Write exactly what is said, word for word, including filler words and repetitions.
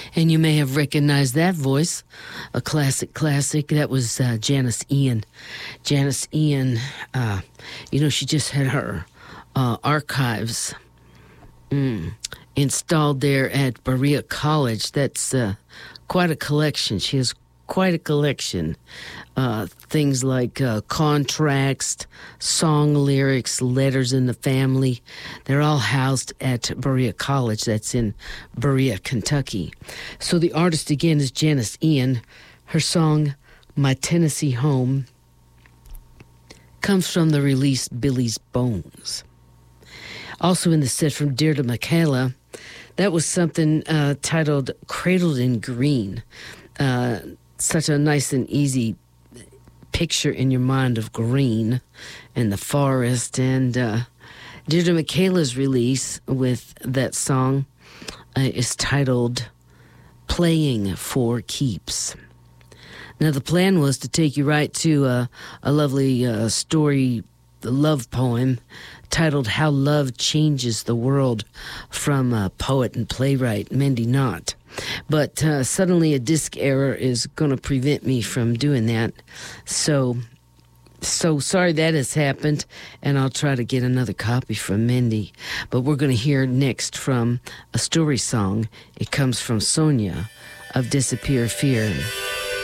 And you may have recognized that voice, a classic classic. That was uh, Janis Ian. Janis Ian, uh, you know, she just had her uh, archives mm, installed there at Berea College. That's uh, quite a collection. She has quite a collection. Uh, things like uh, contracts, song lyrics, letters in the family. They're all housed at Berea College. That's in Berea, Kentucky. So the artist again is Janis Ian. Her song, My Tennessee Home, comes from the release Billy's Bones. Also in the set from Deirdre McCalla, that was something uh, titled Cradled in Green. Uh, such a nice and easy picture in your mind of green and the forest. And uh, Deirdre McCalla's release with that song uh, is titled Playing for Keeps. Now, the plan was to take you right to uh, a lovely uh, story, the love poem titled How Love Changes the World from uh, poet and playwright Mindy Knott. But uh, suddenly a disc error is going to prevent me from doing that. So, so sorry that has happened, and I'll try to get another copy from Mindy. But we're going to hear next from a story song. It comes from Sonia of Disappear Fear.